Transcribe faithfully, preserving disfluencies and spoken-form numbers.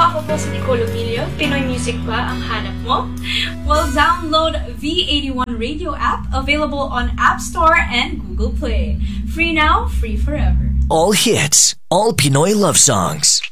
ako po si Nicole Emilio. Pinoy music ba ang hanap mo? Well, download V eighty-one Radio app, available on App Store and Google Play. Free now, free forever. All hits, all Pinoy love songs.